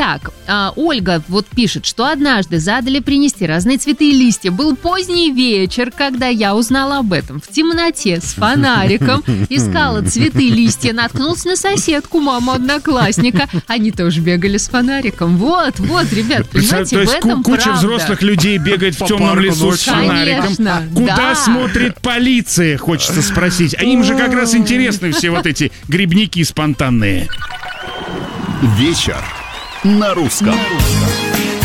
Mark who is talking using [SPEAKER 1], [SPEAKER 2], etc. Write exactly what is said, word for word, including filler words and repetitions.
[SPEAKER 1] Итак, Ольга вот пишет, что однажды задали принести разные цветы и листья. Был поздний вечер, когда я узнала об этом. В темноте с фонариком искала цветы и листья, наткнулся на соседку, маму одноклассника. Они тоже бегали с фонариком. Вот, вот, ребят, понимаете,
[SPEAKER 2] то есть
[SPEAKER 1] в этом
[SPEAKER 2] куча
[SPEAKER 1] правда.
[SPEAKER 2] взрослых людей бегает в темном лесу с фонариком.
[SPEAKER 1] Конечно,
[SPEAKER 2] Куда
[SPEAKER 1] да.
[SPEAKER 2] смотрит полиция, хочется спросить. А им же как раз интересны все вот эти грибники спонтанные.
[SPEAKER 3] Вечер на русском.